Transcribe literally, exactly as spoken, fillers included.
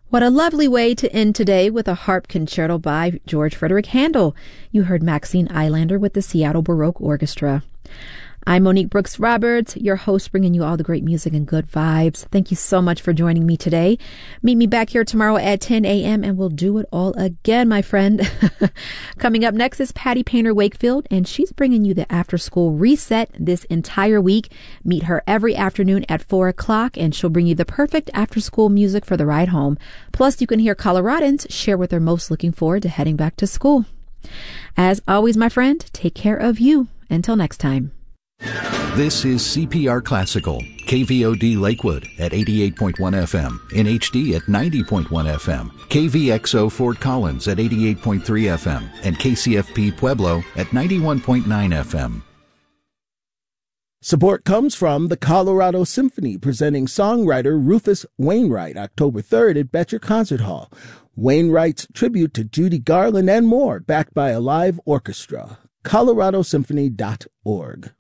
What a lovely way to end today with a harp concerto by George Frederick Handel. You heard Maxine Eilander with the Seattle Baroque Orchestra. I'm Monique Brooks Roberts, your host, bringing you all the great music and good vibes. Thank you so much for joining me today. Meet me back here tomorrow at ten a.m. and we'll do it all again, my friend. Coming up next is Patty Painter Wakefield, and she's bringing you the after school reset this entire week. Meet her every afternoon at four o'clock, and she'll bring you the perfect after school music for the ride home. Plus, you can hear Coloradans share what they're most looking forward to heading back to school. As always, my friend, take care of you. Until next time. This is C P R Classical, K V O D Lakewood at eighty-eight point one F M, in H D at ninety point one F M, K V X O Fort Collins at eighty-eight point three F M, and K C F P Pueblo at ninety-one point nine F M. Support comes from the Colorado Symphony, presenting songwriter Rufus Wainwright October third at Betcher Concert Hall. Wainwright's tribute to Judy Garland and more, backed by a live orchestra. colorado symphony dot org.